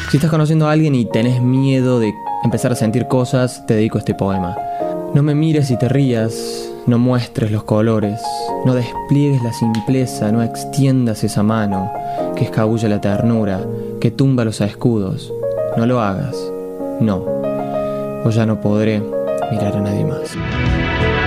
Si estás conociendo a alguien y tenés miedo de empezar a sentir cosas, te dedico este poema. No me mires y te rías, no muestres los colores, no despliegues la simpleza, no extiendas esa mano que escabulle la ternura, que tumba los escudos. No lo hagas, no, o ya no podré mirar a nadie más.